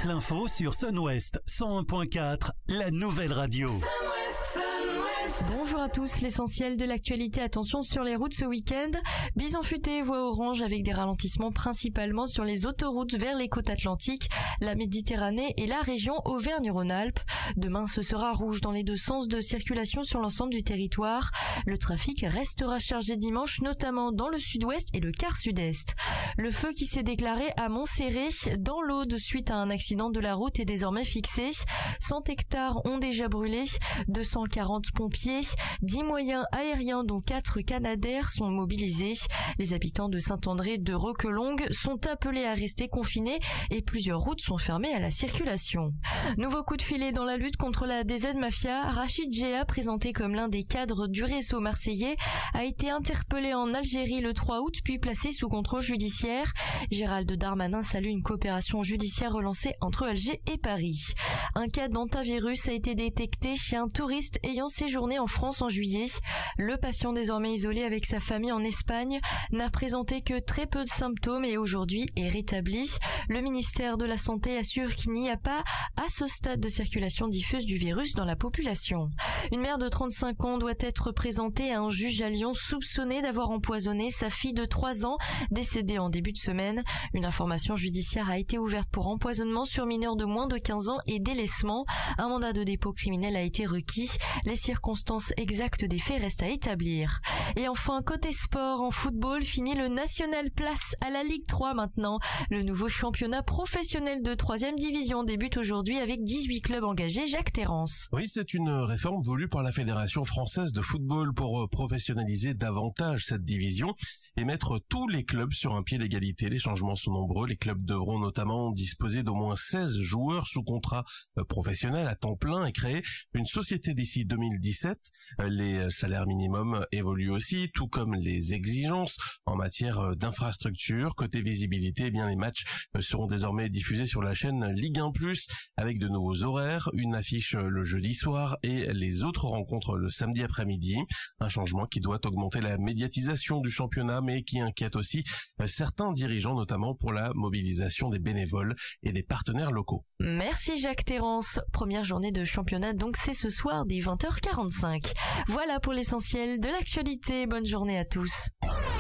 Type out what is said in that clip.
l'info sur Sun West 101.4, la nouvelle radio. Bonjour à tous, l'essentiel de l'actualité. Attention sur les routes ce week-end. Bison futé, voie orange avec des ralentissements principalement sur les autoroutes vers les côtes atlantiques, la Méditerranée et la région Auvergne-Rhône-Alpes. Demain, ce sera rouge dans les deux sens de circulation sur l'ensemble du territoire. Le trafic restera chargé dimanche, notamment dans le sud-ouest et le quart sud-est. Le feu qui s'est déclaré à Montserré, dans l'Aude, suite à un accident de la route est désormais fixé. 100 hectares ont déjà brûlé, 240 pompiers, 10 moyens aériens dont 4 Canadair sont mobilisés. Les habitants de Saint-André de Roquelongue sont appelés à rester confinés et plusieurs routes sont fermées à la circulation. Nouveau coup de filet dans la lutte contre la DZ Mafia. Rachid Géa, présenté comme l'un des cadres du réseau marseillais, a été interpellé en Algérie le 3 août puis placé sous contrôle judiciaire. Gérald Darmanin salue une coopération judiciaire relancée entre Alger et Paris. Un cas d'hantavirus a été détecté chez un touriste ayant séjourné en France en juillet. Le patient, désormais isolé avec sa famille en Espagne, n'a présenté que très peu de symptômes et aujourd'hui est rétabli. Le ministère de la Santé assure qu'il n'y a pas, à ce stade, de circulation diffuse du virus dans la population. Une mère de 35 ans doit être présentée à un juge à Lyon soupçonnée d'avoir empoisonné sa fille de 3 ans, décédée en début de semaine. Une information judiciaire a été ouverte pour empoisonnement sur mineur de moins de 15 ans et délaissement. Un mandat de dépôt criminel a été requis. Les circonstances exactes des faits restent à établir. Et enfin, côté sport, en football, fini le National, place à la Ligue 3 maintenant. Le nouveau championnat professionnel de 3e division débute aujourd'hui avec 18 clubs engagés. Jacques Terrance. Oui, c'est une réforme voulue par la Fédération française de football pour professionnaliser davantage cette division et mettre tous les clubs sur un pied d'égalité. Les changements sont nombreux. Les clubs devront notamment disposer d'au moins 16 joueurs sous contrat professionnel à temps plein et créer une société d'ici 2017. Les salaires minimums évoluent aussi, tout comme les exigences en matière d'infrastructure. Côté visibilité, eh bien les matchs seront désormais diffusés sur la chaîne Ligue 1+, avec de nouveaux horaires, une affiche le jeudi soir et les autres rencontres le samedi après-midi. Un changement qui doit augmenter la médiatisation du championnat, mais qui inquiète aussi certains dirigeants, notamment pour la mobilisation des bénévoles et des partenaires locaux. Merci Jacques Terrance. Première journée de championnat, donc c'est ce soir dès 20h45. Voilà pour l'essentiel de l'actualité. Bonne journée à tous.